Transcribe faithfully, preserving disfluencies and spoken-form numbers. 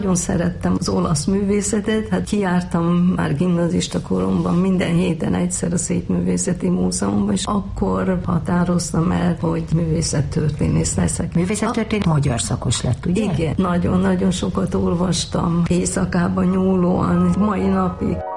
Nagyon szerettem az olasz művészetet, hát kijártam már gimnazista koromban minden héten egyszer a Szépművészeti Múzeumban, és akkor határoztam el, hogy művészettörténész leszek. Művészettörténész magyar szakos lett, ugye? Igen, nagyon-nagyon sokat olvastam, éjszakában nyúlóan, mai napig.